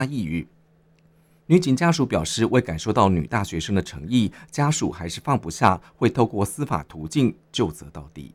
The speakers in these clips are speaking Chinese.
抑郁。女警家属表示，未感受到女大学生的诚意，家属还是放不下，会透过司法途径究责到底。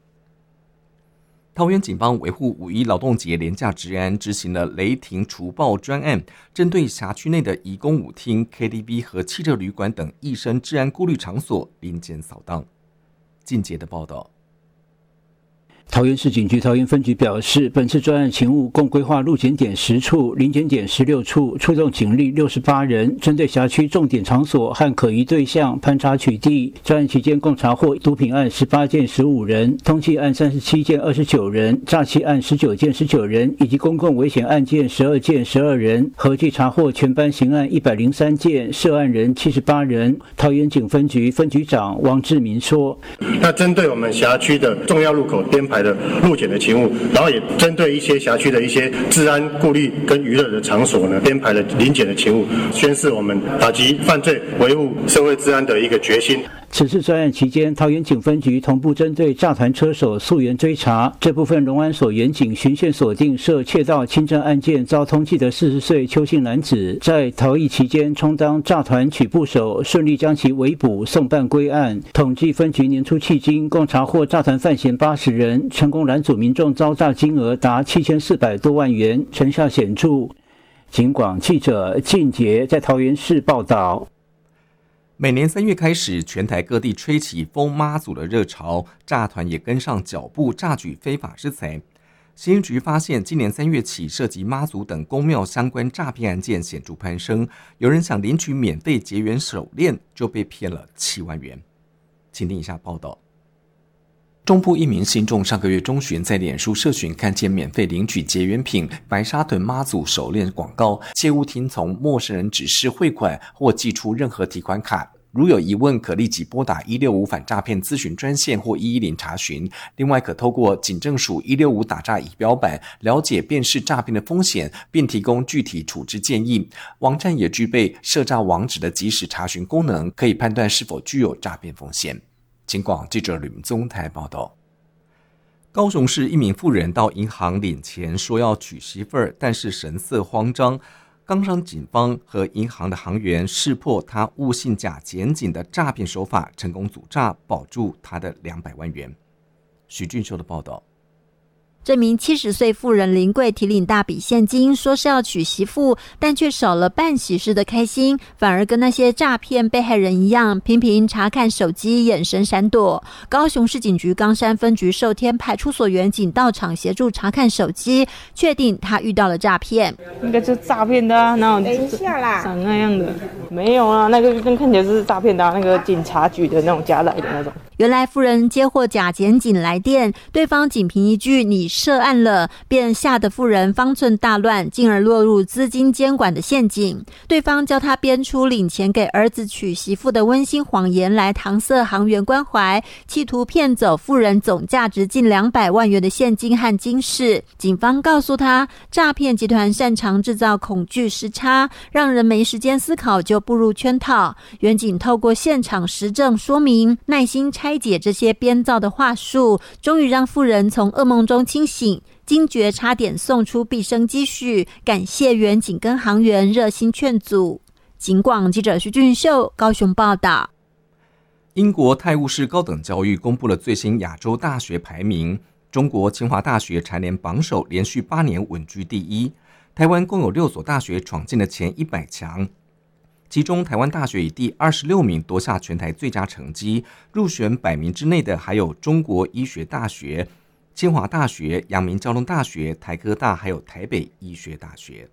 桃园警方维护5·1劳动节连假治安，执行了雷霆除暴专案，针对辖区内的移工舞厅、KTV 和汽车旅馆等易生治安顾虑场所临检扫荡。进阶的报道。 桃园市警局桃园分局表示，本次专案勤务共规划路检点10处、临检点16处，出动警力68人，针对辖区重点场所和可疑对象盘查取缔。专案期间共查获毒品案18件15人，通缉案37件29人，诈欺案19件19人，以及公共危险案件12件12人，合计查获全班刑案103件，涉案人78人。桃园警分局分局长王志民说：“ 那针对我们辖区的重要路口编排的路检的勤务，然后也针对一些辖区的一些治安顾虑跟娱乐的场所呢，编排了临检的勤务，宣示我们打击犯罪、维护社会治安的一个决心。” 此次专案期间，桃园警分局同步针对诈团车手溯源追查，这部分龙安所员警循线锁定涉窃盗轻症案件遭通缉的40岁邱姓男子，在逃逸期间充当诈团取部手，顺利将其围捕送办归案。统计分局年初迄今共查获诈团犯嫌80人，成功拦阻民众遭诈金额达7400多万元，成效显著。警广记者靳杰在桃园市报道。 每年3月开始，全台各地吹起封妈祖的热潮，诈团也跟上脚步，诈取非法之财。刑局发现，今年3月起，涉及妈祖等公庙相关诈骗案件显著攀升，有人想领取免费结缘手链，就被骗了7万元。请听以下报道。中部一名信众上个月中旬在脸书社群看见免费领取结缘品白沙屯妈祖手链广告，切勿听从陌生人指示汇款或寄出任何提款卡。如有疑问，可立即拨打165反诈骗咨询专线或110查询。另外，可透过警政署165打诈仪表板了解辨识诈骗的风险，并提供具体处置建议。网站也具备设诈网址的即时查询功能，可以判断是否具有诈骗风险。警广记者吕宗台报道。高雄市一名妇人到银行领钱，说要娶媳妇儿，但是神色慌张。冈山警方和银行的行员识破他误信假检警的诈骗手法，成功阻诈，保住他的200万元。许俊秀的报道。 这名70岁妇人临柜提领大笔现金，说是要娶媳妇，但却少了办喜事的开心，反而跟那些诈骗被害人一样，频频查看手机，眼神闪躲。高雄市警局冈山分局寿天派出所员警到场协助查看手机，确定他遇到了诈骗。 应该就是诈骗的啊，然后等一下啦，长那样的没有啊，那个看起来是诈骗的啊，那个警察局的那种加来的那种。 原来妇人接获假检警来电，对方仅凭一句你涉案了，便吓得妇人方寸大乱，进而落入资金监管的陷阱。对方教他编出领钱给儿子娶媳妇的温馨谎言来搪塞行员关怀，企图骗走妇人总价值近200万元的现金和金饰。警方告诉他，诈骗集团擅长制造恐惧时差，让人没时间思考就步入圈套。员警透过现场实证说明，耐心拆解这些编造的话术，终于让妇人从噩梦中清醒，惊觉差点送出毕生积蓄，感谢员警跟行员热心劝阻。警广记者徐俊秀高雄报道。 英国泰晤士高等教育公布了最新亚洲大学排名，中国清华大学蝉联榜首，连续8年稳居第一。台湾共有6所大学闯进了前100强。其中台湾大学以第26名夺下全台最佳成绩，入选100名之内的还有中国医学大学、清华大学、阳明交通大学、台科大还有台北医学大学。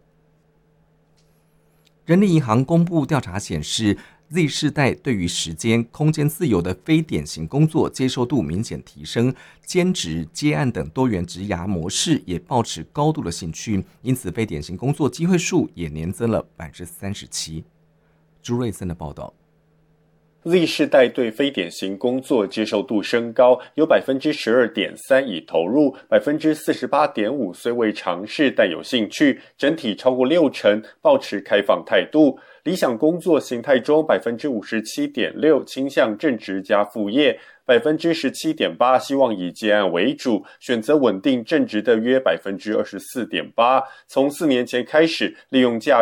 人力银行公布调查显示， Z 世代对于时间、空间自由的非典型工作接受度明显提升，兼职、接案等多元职涯模式也抱持高度的兴趣，因此非典型工作机会数也年增了37%。朱瑞森的报道。 Z 世代对非典型工作接受度升高，有 12.3% 已投入， 48.5% 虽未尝试但有兴趣，整体超过60%抱持开放态度。理想工作形态中 57.6% 倾向正职加副业， 17.8% 希望以接案为主，选择稳定正职的约 24.8%。 从4年前开始，利用假